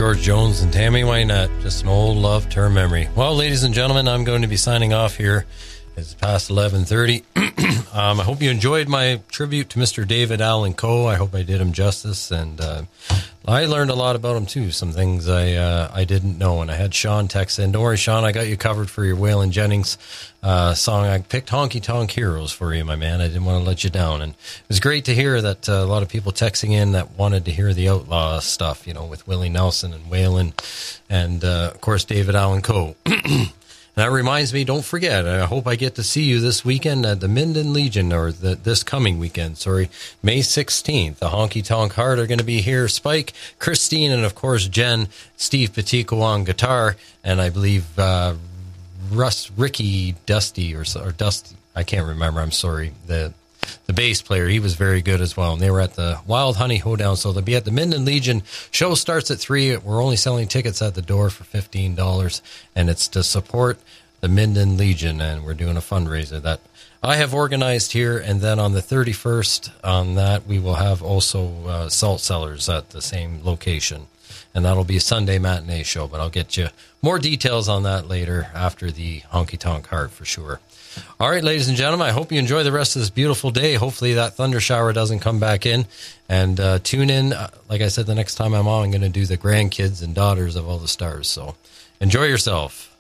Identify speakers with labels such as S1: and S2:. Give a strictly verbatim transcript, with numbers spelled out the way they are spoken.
S1: George Jones and Tammy Wynette, just an old love term memory. Well, ladies and gentlemen, I'm going to be signing off here. It's past eleven thirty. um, I hope you enjoyed my tribute to Mister David Allan Coe. I hope I did him justice, and uh, I learned a lot about him too. Some things I uh, I didn't know, and I had Sean text in. Don't worry, Sean, I got you covered for your Waylon Jennings uh, song. I picked Honky Tonk Heroes for you, my man. I didn't want to let you down, and it was great to hear that uh, a lot of people texting in that wanted to hear the Outlaw stuff, you know, with Willie Nelson and Waylon, and uh, of course David Allan Coe. And that reminds me, don't forget, I hope I get to see you this weekend at the Minden Legion, or the, this coming weekend, sorry, May sixteenth. The Honky Tonk Heart are going to be here. Spike, Christine, and of course Jen, Steve Petico on guitar, and I believe uh, Russ, Ricky Dusty, or, or Dusty, I can't remember, I'm sorry, the the bass player, he was very good as well. And they were at the Wild Honey Hoedown, so they'll be at the Minden Legion. Show starts at three. We're only selling tickets at the door for fifteen dollars, and it's to support the Minden Legion, and we're doing a fundraiser that I have organized here. And then on the thirty-first, on that, we will have also uh, Salt Cellars at the same location. And that'll be a Sunday matinee show, but I'll get you more details on that later after the Honky Tonk Heart for sure. All right, ladies and gentlemen, I hope you enjoy the rest of this beautiful day. Hopefully that thunder shower doesn't come back in. And uh, tune in. Uh, like I said, the next time I'm on, I'm going to do the grandkids and daughters of all the stars. So enjoy yourself.